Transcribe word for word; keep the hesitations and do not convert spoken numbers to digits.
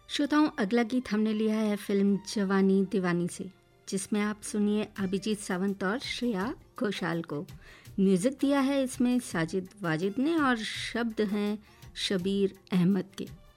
श्रोताओं, अगला गीत हमने लिया है फिल्म जवानी दीवानी से, जिसमें आप सुनिए अभिजीत सावंत और श्रेया घोषाल को। म्यूज़िक दिया है इसमें साजिद वाजिद ने और शब्द हैं शबीर अहमद के।